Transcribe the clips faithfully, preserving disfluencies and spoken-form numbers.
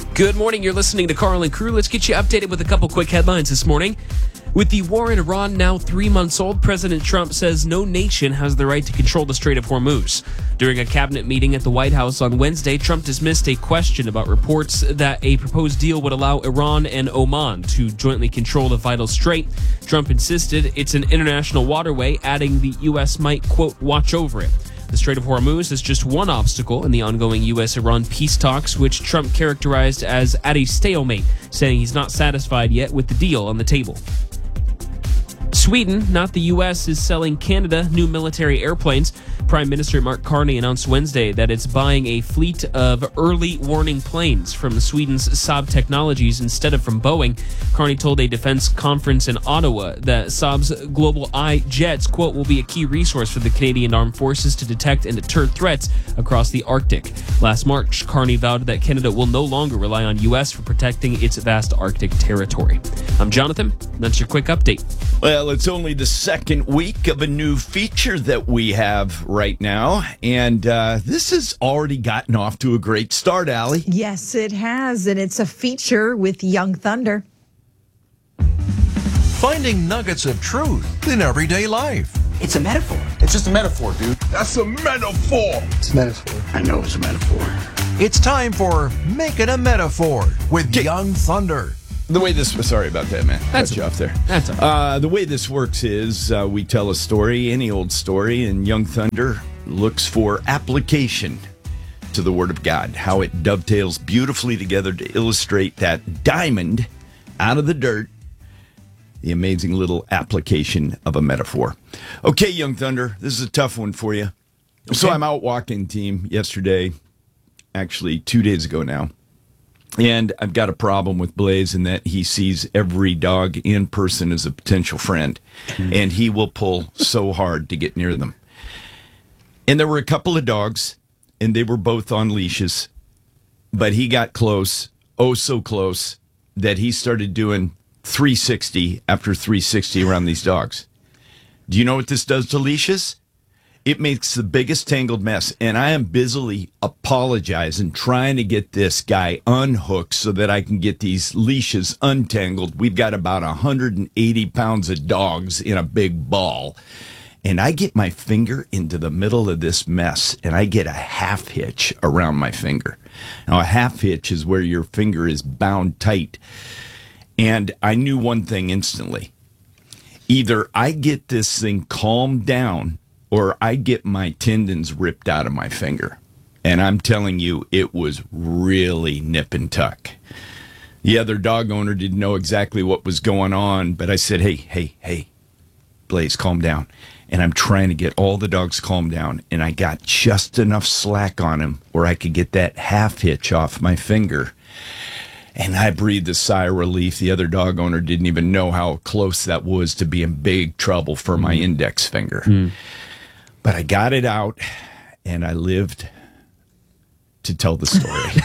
Good morning. You're listening to Carl and Crew. Let's get you updated with a couple quick headlines this morning. With the war in Iran now three months old, President Trump says no nation has the right to control the Strait of Hormuz. During a cabinet meeting at the White House on Wednesday, Trump dismissed a question about reports that a proposed deal would allow Iran and Oman to jointly control the vital strait. Trump insisted it's an international waterway, adding the U S might, quote, watch over it. The Strait of Hormuz is just one obstacle in the ongoing U S Iran peace talks, which Trump characterized as at a stalemate, saying he's not satisfied yet with the deal on the table. Sweden, not the U S, is selling Canada new military airplanes. Prime Minister Mark Carney announced Wednesday that it's buying a fleet of early warning planes from Sweden's Saab Technologies instead of from Boeing. Carney told a defense conference in Ottawa that Saab's Global Eye jets, quote, will be a key resource for the Canadian Armed Forces to detect and deter threats across the Arctic. Last March, Carney vowed that Canada will no longer rely on U S for protecting its vast Arctic territory. I'm Jonathan. That's your quick update. Well, it's only the second week of a new feature that we have right now, and uh, this has already gotten off to a great start, Allie. Yes, it has, and it's a feature with Young Thunder. Finding nuggets of truth in everyday life. It's a metaphor. It's just a metaphor, dude. That's a metaphor. It's a metaphor. I know it's a metaphor. It's time for Make It a Metaphor with Get- Young Thunder. The way this, sorry about that, man. That's Cut you off there. That's all right. Uh, the way this works is uh, we tell a story, any old story, and Young Thunder looks for application to the Word of God, how it dovetails beautifully together to illustrate that diamond out of the dirt, the amazing little application of a metaphor. Okay, Young Thunder, this is a tough one for you. Okay. So I'm out walking, team, yesterday, actually two days ago now. And I've got a problem with Blaze in that he sees every dog in person as a potential friend. Mm-hmm. And he will pull so hard to get near them. And there were a couple of dogs, and they were both on leashes. But he got close, oh so close, that he started doing three sixty after three sixty around these dogs. Do you know what this does to leashes? It makes the biggest tangled mess, and I am busily apologizing, trying to get this guy unhooked so that I can get these leashes untangled. We've got about one hundred eighty pounds of dogs in a big ball, and I get my finger into the middle of this mess, and I get a half hitch around my finger. Now, a half hitch is where your finger is bound tight, and I knew one thing instantly. Either I get this thing calmed down, or I get my tendons ripped out of my finger. And I'm telling you, it was really nip and tuck. The other dog owner didn't know exactly what was going on, but I said, hey, hey, hey, Blaze, calm down. And I'm trying to get all the dogs calmed down, and I got just enough slack on him where I could get that half hitch off my finger. And I breathed a sigh of relief. The other dog owner didn't even know how close that was to be in big trouble for my mm. index finger. Mm. But I got it out, and I lived to tell the story.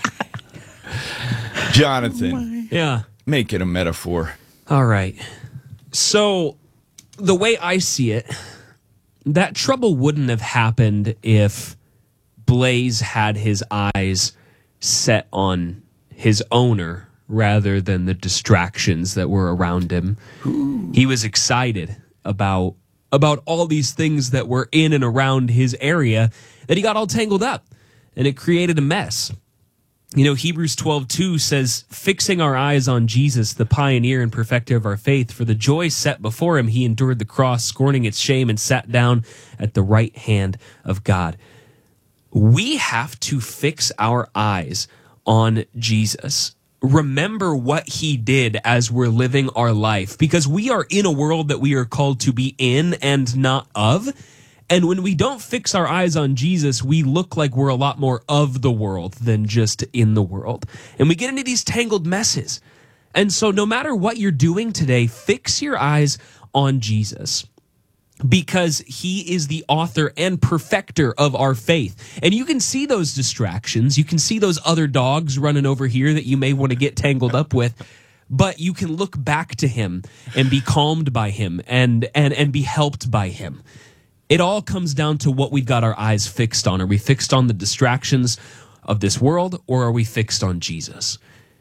Jonathan, oh yeah, make it a metaphor. All right. So the way I see it, that trouble wouldn't have happened if Blaze had his eyes set on his owner rather than the distractions that were around him. Ooh. He was excited about about all these things that were in and around his area that he got all tangled up, and it created a mess. You know, Hebrews twelve two says, fixing our eyes on Jesus, the pioneer and perfecter of our faith, for the joy set before him, he endured the cross, scorning its shame, and sat down at the right hand of God. We have to fix our eyes on Jesus. Remember what he did as we're living our life, because we are in a world that we are called to be in and not of. And when we don't fix our eyes on Jesus, we look like we're a lot more of the world than just in the world. And we get into these tangled messes. And so no matter what you're doing today, fix your eyes on Jesus, because he is the author and perfecter of our faith. And you can see those distractions. You can see those other dogs running over here that you may want to get tangled up with. But you can look back to him and be calmed by him and, and, and be helped by him. It all comes down to what we've got our eyes fixed on. Are we fixed on the distractions? of this world, or are we fixed on Jesus?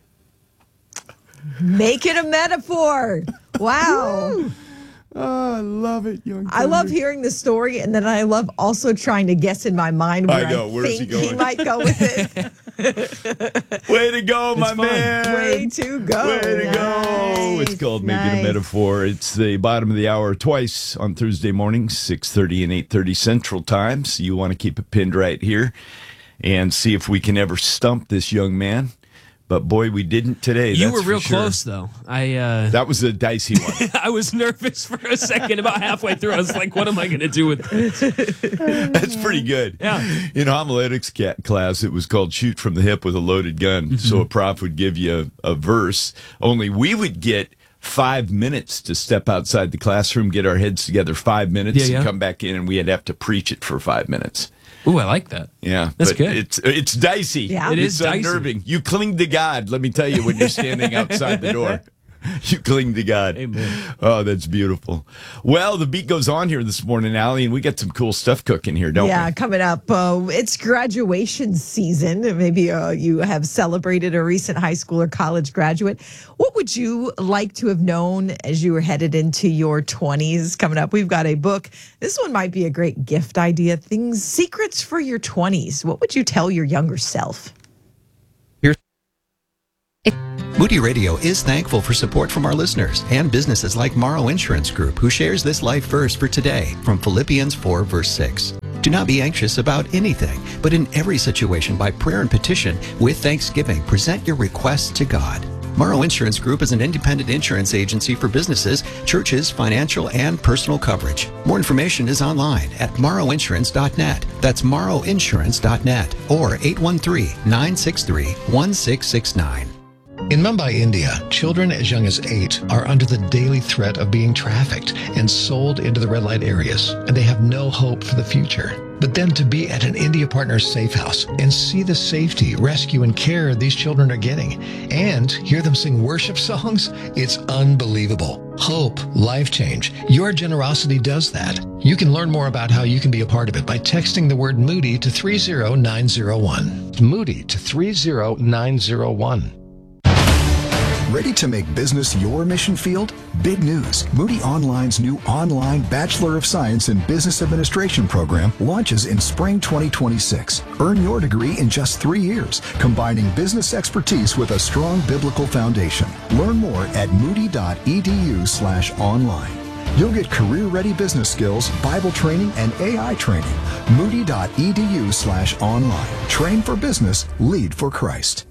Make it a metaphor. Wow. Oh, I love it, young. I love hearing the story, and then I love also trying to guess in my mind where I know. I Where's he think he, going? might go with it. Way to go, my fun. man. Way to go. Way to Nice, go. It's called Make It nice. a Metaphor. It's the bottom of the hour twice on Thursday mornings, six thirty and eight thirty Central Time. So you want to keep it pinned right here and see if we can ever stump this young man. But boy, we didn't today. You that's were for real sure. close, though. I uh, That was a dicey one. I was nervous for a second. About halfway through, I was like, "What am I going to do with this?" That's pretty good. Yeah. In homiletics ca- class, it was called shoot from the hip with a loaded gun. Mm-hmm. So a prof would give you a, a verse, only we would get five minutes to step outside the classroom, get our heads together five minutes, Yeah, yeah. and come back in, and we'd have to preach it for five minutes. Ooh, I like that. Yeah, That's but good. It's it's dicey. Yeah. It it's is dicey. unnerving. You cling to God. Let me tell you, when you're standing outside the door, you cling to God. Amen. Oh, that's beautiful. Well, the beat goes on here this morning, Allie, and we got some cool stuff cooking here, don't Yeah, we? coming up. Uh, it's graduation season. Maybe uh, you have celebrated a recent high school or college graduate. What would you like to have known as you were headed into your twenties? Coming up, we've got a book. This one might be a great gift idea. Things, secrets for your twenties. What would you tell your younger self? Moody Radio is thankful for support from our listeners and businesses like Morrow Insurance Group, who shares this life verse for today from Philippians four, verse six. Do not be anxious about anything, but in every situation by prayer and petition with thanksgiving, present your requests to God. Morrow Insurance Group is an independent insurance agency for businesses, churches, financial, and personal coverage. More information is online at morrow insurance dot net. That's morrow insurance dot net or eight one three, nine six three, one six six nine. In Mumbai, India, children as young as eight are under the daily threat of being trafficked and sold into the red light areas, and they have no hope for the future. But then to be at an India Partners safe house and see the safety, rescue, and care these children are getting, and hear them sing worship songs, it's unbelievable. Hope, life change. Your generosity does that. You can learn more about how you can be a part of it by texting the word Moody to three zero nine zero one. Moody to three zero nine zero one. Ready to make business your mission field? Big news. Moody Online's new online Bachelor of Science in Business Administration program launches in spring twenty twenty-six. Earn your degree in just three years, combining business expertise with a strong biblical foundation. Learn more at moody.edu slash online. You'll get career-ready business skills, Bible training, and A I training. Moody.edu slash online. Train for business, lead for Christ.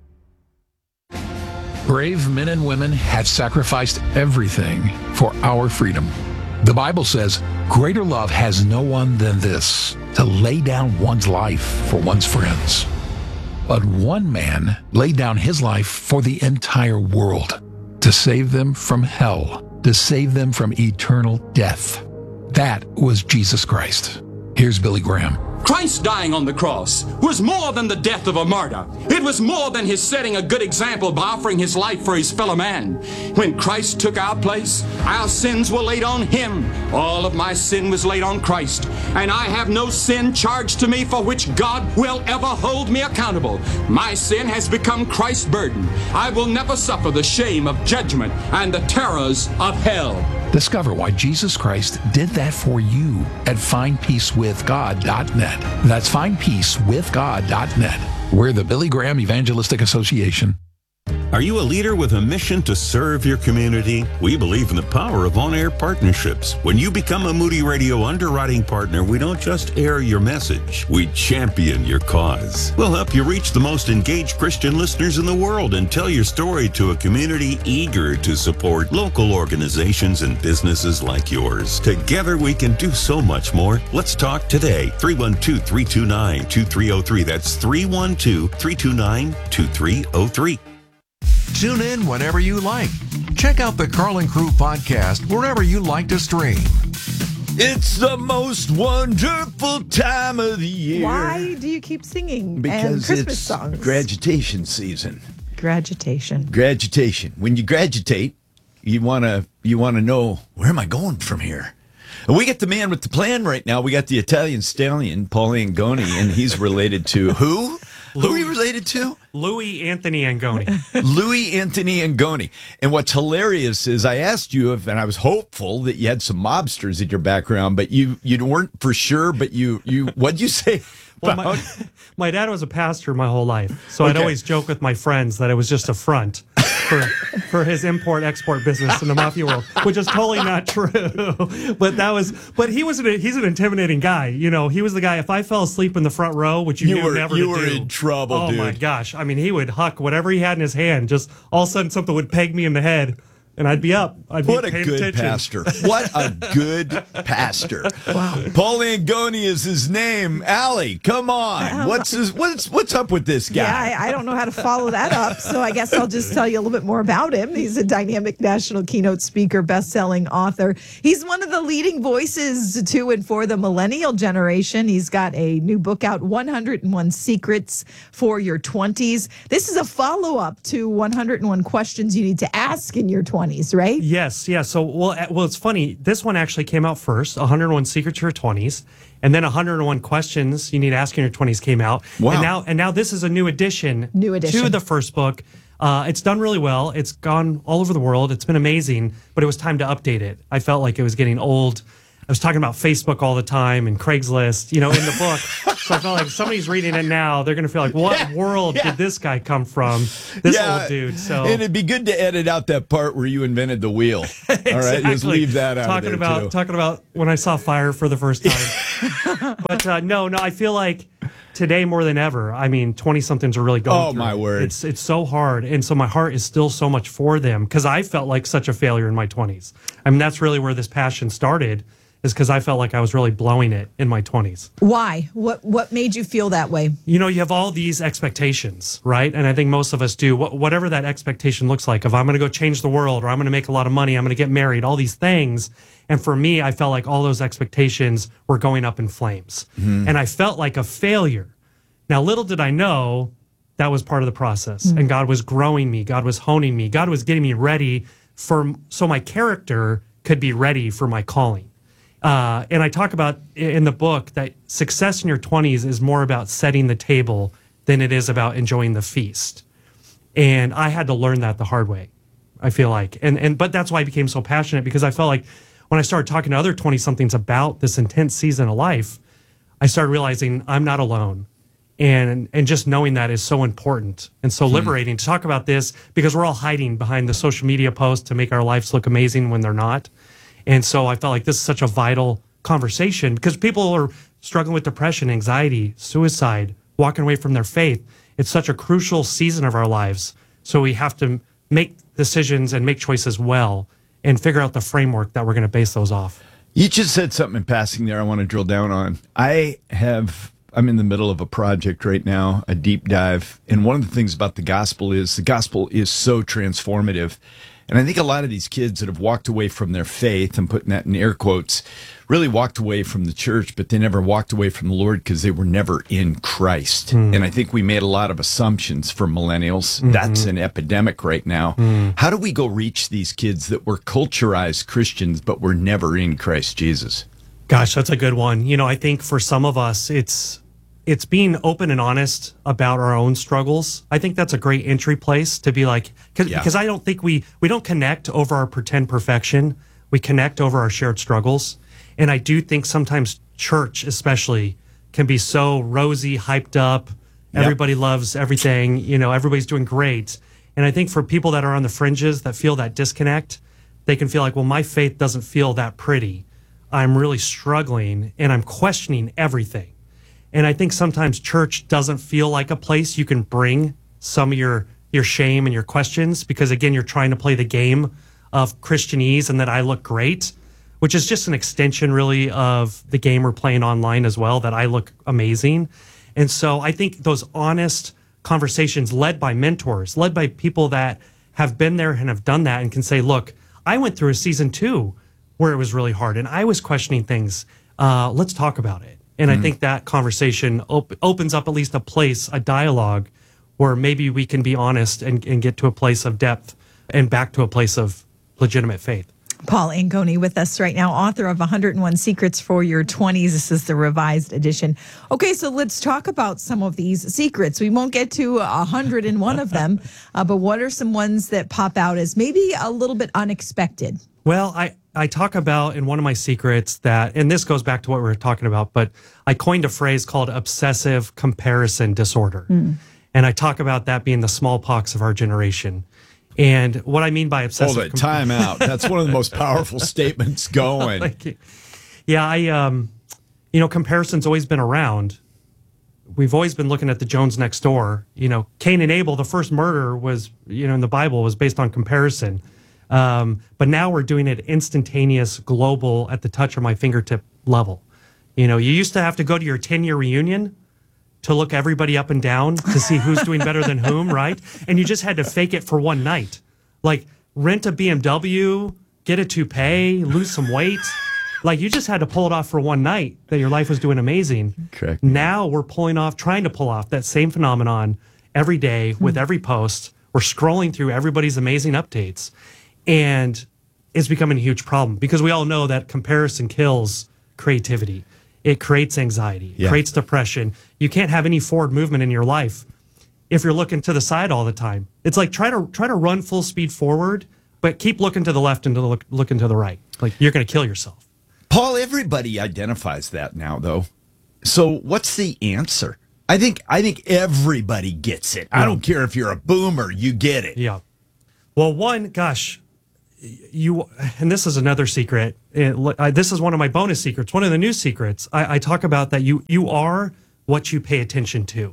Brave men and women have sacrificed everything for our freedom. The Bible says, greater love has no one than this, to lay down one's life for one's friends. But one man laid down his life for the entire world, to save them from hell, to save them from eternal death. That was Jesus Christ. Here's Billy Graham. Christ dying on the cross was more than the death of a martyr. It was more than his setting a good example by offering his life for his fellow man. When Christ took our place, our sins were laid on him. All of my sin was laid on Christ. And I have no sin charged to me for which God will ever hold me accountable. My sin has become Christ's burden. I will never suffer the shame of judgment and the terrors of hell. Discover why Jesus Christ did that for you at find peace with god dot net. That's find peace with god dot net. We're the Billy Graham Evangelistic Association. Are you a leader with a mission to serve your community? We believe in the power of on-air partnerships. When you become a Moody Radio underwriting partner, we don't just air your message, we champion your cause. We'll help you reach the most engaged Christian listeners in the world and tell your story to a community eager to support local organizations and businesses like yours. Together we can do so much more. Let's talk today. three one two, three two nine, two three zero three. That's three one two, three two nine, two three zero three. Tune in whenever you like. Check out the Carlin Crew podcast wherever you like to stream. It's the most wonderful time of the year. Why do you keep singing and Because Christmas it's songs? graduation season. Graduation. Graduation. When you graduate, you want to you want to know, where am I going from here? And we get the man with the plan right now. We got the Italian stallion, Paul Angoni, and he's related to who? Who are you related to? Louis Anthony Angoni. Louis Anthony Angoni. And what's hilarious is I asked you if, and I was hopeful that you had some mobsters in your background, but you you weren't for sure. But you you what'd you say? Well, my, my dad was a pastor my whole life, so okay. I'd always joke with my friends that it was just a front for for his import-export business in the mafia world, which is totally not true. But that was, but he was an, he's an intimidating guy. You know, he was the guy. If I fell asleep in the front row, which you, you knew were, never you to were do, in trouble. Oh dude. my gosh! I mean, he would huck whatever he had in his hand. Just all of a sudden, something would peg me in the head. And I'd be up. I'd be what a paying good attention. pastor. What a good pastor. Wow. Paul Angoni is his name. Allie, come on. What's his, what's what's up with this guy? Yeah, I, I don't know how to follow that up, so I guess I'll just tell you a little bit more about him. He's a dynamic national keynote speaker, best-selling author. He's one of the leading voices to and for the millennial generation. He's got a new book out, one oh one Secrets for Your twenties. This is a follow-up to one oh one Questions You Need to Ask in Your twenties. Right? Yes, yeah. So, well, well, it's funny. This one actually came out first, one oh one Secrets to Your twenties, and then one oh one Questions You Need to Ask in Your twenties came out. Wow. And now, and now this is a new addition, new addition to the first book. Uh, it's done really well. It's gone all over the world. It's been amazing, but it was time to update it. I felt like it was getting old. I was talking about Facebook all the time and Craigslist, you know, in the book. So I felt like if somebody's reading it now, they're going to feel like, what yeah, world yeah. did this guy come from? This yeah, old dude. So and it'd be good to edit out that part where you invented the wheel. Exactly. All right, just leave that out. Talking of there about too. talking about when I saw fire for the first time. But uh, no, no, I feel like today more than ever. I mean, twenty somethings are really going. Oh through. my word! It's it's so hard, and so my heart is still so much for them because I felt like such a failure in my twenties. I mean, that's really where this passion started. Is because I felt like I was really blowing it in my twenties. Why? What What made you feel that way? You know, you have all these expectations, right? And I think most of us do. Wh- whatever that expectation looks like, if I'm going to go change the world, or I'm going to make a lot of money, I'm going to get married, all these things. And for me, I felt like all those expectations were going up in flames. Mm-hmm. And I felt like a failure. Now, little did I know that was part of the process. Mm-hmm. And God was growing me. God was honing me. God was getting me ready for so my character could be ready for my calling. Uh, and I talk about in the book that success in your twenties is more about setting the table than it is about enjoying the feast. And I had to learn that the hard way, I feel like. And and but that's why I became so passionate, because I felt like when I started talking to other twenty-somethings about this intense season of life, I started realizing I'm not alone. And and just knowing that is so important and so liberating hmm. to talk about this, because we're all hiding behind the social media posts to make our lives look amazing when they're not. And so I felt like this is such a vital conversation, because people are struggling with depression, anxiety, suicide, walking away from their faith. It's such a crucial season of our lives. So we have to make decisions and make choices well and figure out the framework that we're going to base those off. You just said something in passing there I want to drill down on. I have, I'm in the middle of a project right now, a deep dive. And one of the things about the gospel is the gospel is so transformative. And I think a lot of these kids that have walked away from their faith, I'm putting that in air quotes, really walked away from the church, but they never walked away from the Lord because they were never in Christ. Mm. And I think we made a lot of assumptions for millennials. Mm-hmm. That's an epidemic right now. Mm. How do we go reach these kids that were culturized Christians, but were never in Christ Jesus? Gosh, that's a good one. You know, I think for some of us, it's it's being open and honest about our own struggles. I think that's a great entry place to be like, cause, yeah. because I don't think we, we don't connect over our pretend perfection. We connect over our shared struggles. And I do think sometimes church especially can be so rosy, hyped up. Yep. Everybody loves everything. You know, everybody's doing great. And I think for people that are on the fringes that feel that disconnect, they can feel like, well, my faith doesn't feel that pretty. I'm really struggling and I'm questioning everything. And I think sometimes church doesn't feel like a place you can bring some of your, your shame and your questions, because, again, you're trying to play the game of Christianese and that I look great, which is just an extension, really, of the game we're playing online as well, that I look amazing. And so I think those honest conversations led by mentors, led by people that have been there and have done that and can say, look, I went through a season two where it was really hard and I was questioning things. Uh, let's talk about it. And mm-hmm. I think that conversation op- opens up at least a place, a dialogue, where maybe we can be honest and, and get to a place of depth and back to a place of legitimate faith. Paul Anconi with us right now, author of one hundred one Secrets for Your twenties. This is the revised edition. Okay, so let's talk about some of these secrets. We won't get to one hundred one of them, uh, but what are some ones that pop out as maybe a little bit unexpected? Well, I, I talk about in one of my secrets that, and this goes back to what we were talking about, but I coined a phrase called obsessive comparison disorder. Mm. And I talk about that being the smallpox of our generation. And what I mean by obsessive... Hold it, time out. That's one of the most powerful statements going. Thank you. Yeah, I, um, you know, comparison's always been around. We've always been looking at the Jones next door. You know, Cain and Abel, the first murder was, you know, in the Bible was based on comparison. Um, but now we're doing it instantaneous, global, at the touch of my fingertip level. You know, you used to have to go to your ten-year reunion to look everybody up and down to see who's doing better than whom, right? And you just had to fake it for one night. Like, rent a B M W, get a toupee, lose some weight. Like, you just had to pull it off for one night that your life was doing amazing. Correct. Now we're pulling off, trying to pull off that same phenomenon every day with mm. every post. We're scrolling through everybody's amazing updates. And it's becoming a huge problem because we all know that comparison kills creativity. It creates anxiety, it yeah. creates depression. You can't have any forward movement in your life if you're looking to the side all the time. It's like try to try to run full speed forward, but keep looking to the left and to look looking to the right. Like you're going to kill yourself. Paul, everybody identifies that now, though. So what's the answer? I think I think everybody gets it. Yeah. I don't care if you're a boomer, you get it. Yeah. Well, one, gosh. You and this is another secret. It, I, this is one of my bonus secrets. One of the new secrets. I, I talk about that you you are what you pay attention to.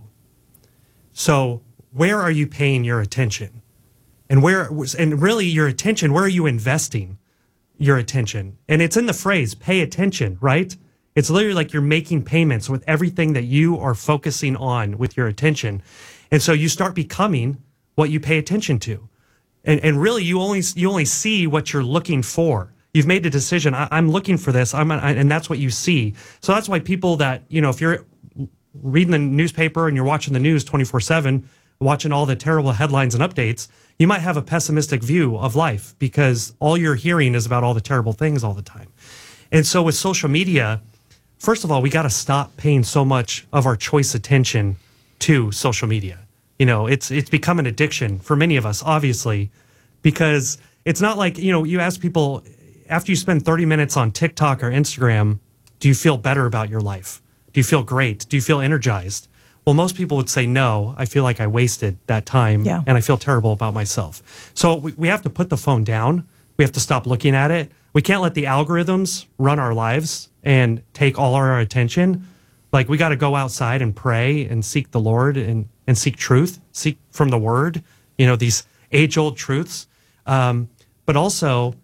So where are you paying your attention, and where and really your attention? Where are you investing your attention? And it's in the phrase "pay attention," right? It's literally like you're making payments with everything that you are focusing on with your attention, and so you start becoming what you pay attention to. And and really, you only you only see what you're looking for. You've made a decision. I, I'm looking for this. I'm I, and that's what you see. So that's why people that you know, if you're reading the newspaper and you're watching the news twenty-four seven, watching all the terrible headlines and updates, you might have a pessimistic view of life because all you're hearing is about all the terrible things all the time. And so with social media, first of all, we got to stop paying so much of our choice attention to social media. You know, it's it's become an addiction for many of us, obviously, because it's not like, you know, you ask people, after you spend thirty minutes on TikTok or Instagram, do you feel better about your life? Do you feel great? Do you feel energized? Well, most people would say, no, I feel like I wasted that time yeah. and I feel terrible about myself. So we, we have to put the phone down. We have to stop looking at it. We can't let the algorithms run our lives and take all our attention. Like, we got to go outside and pray and seek the Lord and, and seek truth, seek from the Word, you know, these age-old truths. Um, but also,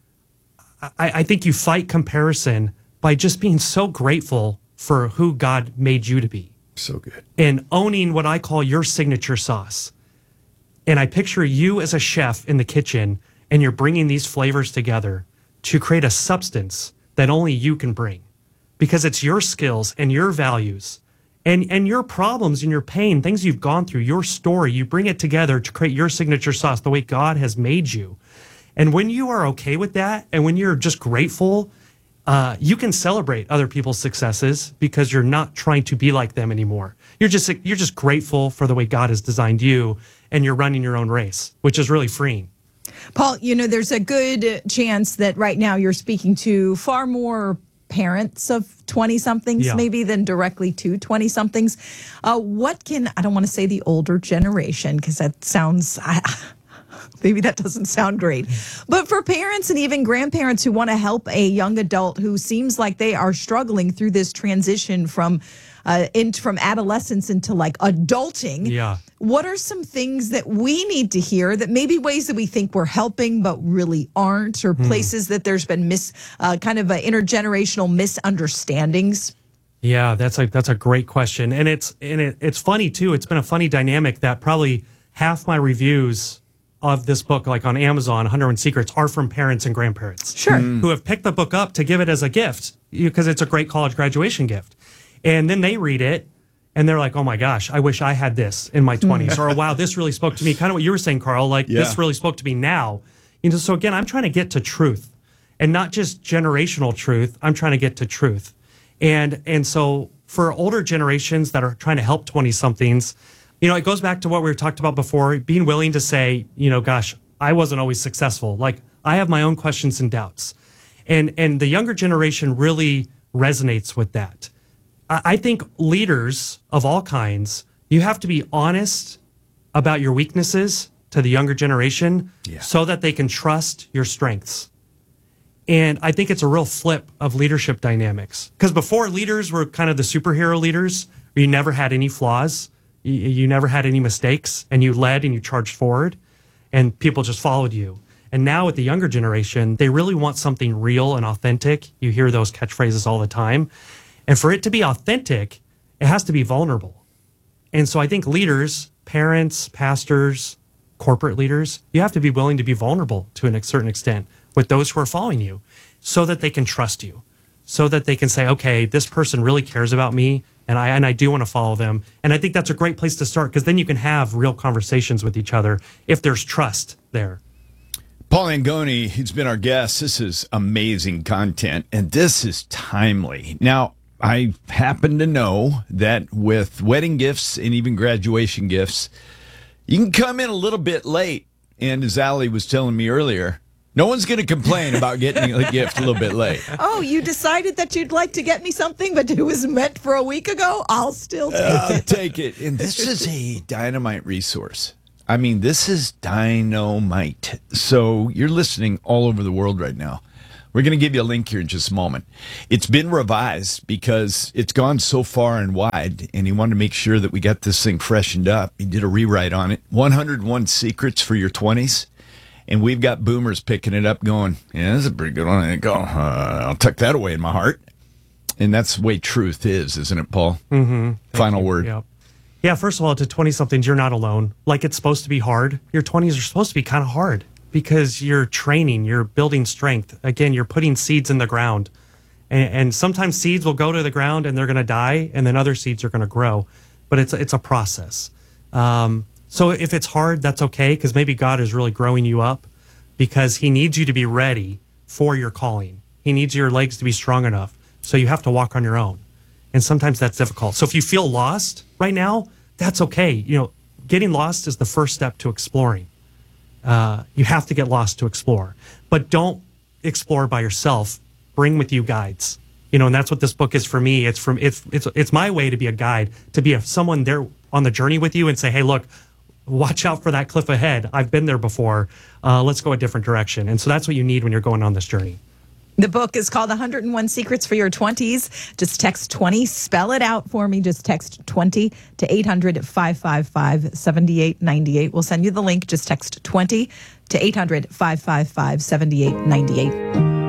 I, I think you fight comparison by just being so grateful for who God made you to be. So good. And owning what I call your signature sauce. And I picture you as a chef in the kitchen, and you're bringing these flavors together to create a substance that only you can bring. Because it's your skills and your values and, and your problems and your pain, things you've gone through, your story, you bring it together to create your signature sauce the way God has made you. And when you are okay with that and when you're just grateful, uh, you can celebrate other people's successes because you're not trying to be like them anymore. You're just you're just grateful for the way God has designed you, and you're running your own race, which is really freeing. Paul, you know, there's a good chance that right now you're speaking to far more parents of twenty-somethings yeah. maybe than directly to twenty-somethings. Uh, what can, I don't want to say the older generation because that sounds, I, maybe that doesn't sound great. But for parents and even grandparents who want to help a young adult who seems like they are struggling through this transition from uh, in, from adolescence into like adulting, yeah. what are some things that we need to hear that maybe ways that we think we're helping but really aren't, or hmm. places that there's been mis, uh, kind of a intergenerational misunderstandings? Yeah, that's a that's a great question, and it's and it, it's funny too. It's been a funny dynamic that probably half my reviews of this book, like on Amazon, one hundred one Secrets, are from parents and grandparents, sure, mm. who have picked the book up to give it as a gift because it's a great college graduation gift, and then they read it and they're like, "Oh my gosh, I wish I had this in my twenties," or "Wow, this really spoke to me." Kind of what you were saying, Carl. Like, yeah. this really spoke to me now. You know, so again, I'm trying to get to truth. and not just generational truth. I'm trying to get to truth. And, and so for older generations that are trying to help twenty somethings, you know, it goes back to what we talked about before, being willing to say, you know, gosh, I wasn't always successful. Like, I have my own questions and doubts. And, and the younger generation really resonates with that. I, I think leaders of all kinds, you have to be honest about your weaknesses to the younger generation yeah. so that they can trust your strengths. And I think it's a real flip of leadership dynamics. Because before, leaders were kind of the superhero leaders, where you never had any flaws, you, you never had any mistakes, and you led and you charged forward, and people just followed you. And now with the younger generation, they really want something real and authentic. You hear those catchphrases all the time. And for it to be authentic, it has to be vulnerable. And so I think leaders, parents, pastors, corporate leaders, you have to be willing to be vulnerable to a certain extent with those who are following you so that they can trust you, so that they can say, okay, this person really cares about me and I and I do want to follow them. And I think that's a great place to start because then you can have real conversations with each other if there's trust there. Paul Angoni, he's been our guest. This is amazing content, and this is timely. Now, I happen to know that with wedding gifts and even graduation gifts, you can come in a little bit late. And as Allie was telling me earlier, no one's going to complain about getting a gift a little bit late. Oh, you decided that you'd like to get me something, but it was meant for a week ago? I'll still take I'll it. take it. And this is a dynamite resource. I mean, this is dynamite. So you're listening all over the world right now. We're going to give you a link here in just a moment. It's been revised because it's gone so far and wide, and he wanted to make sure that we got this thing freshened up. He did a rewrite on it. one hundred one Secrets for Your twenties. And we've got boomers picking it up going, yeah, this is a pretty good one. And go, uh, I'll tuck that away in my heart. And that's the way truth is, isn't it, Paul? Mm-hmm. Final word. Yep. Yeah, first of all, to twenty-somethings, you're not alone. Like, it's supposed to be hard. Your twenties are supposed to be kind of hard because you're training, you're building strength. Again, you're putting seeds in the ground. And, and sometimes seeds will go to the ground and they're going to die, and then other seeds are going to grow. But it's, it's a process. Um, so if it's hard, that's okay, because maybe God is really growing you up because he needs you to be ready for your calling. He needs your legs to be strong enough. So you have to walk on your own. And sometimes that's difficult. So if you feel lost right now, that's okay. You know, getting lost is the first step to exploring. Uh, you have to get lost to explore. But don't explore by yourself. Bring with you guides. You know, and that's what this book is for me. It's from it's it's it's my way to be a guide, to be a, someone there on the journey with you and say, hey, look, watch out for that cliff ahead. I've been there before. Uh, let's go a different direction. And so that's what you need when you're going on this journey. The book is called one hundred one Secrets for Your twenties. Just text twenty. Spell it out for me. Just text twenty to eight hundred, five five five, seven eight nine eight. We'll send you the link. Just text twenty to eight hundred, five five five, seven eight nine eight.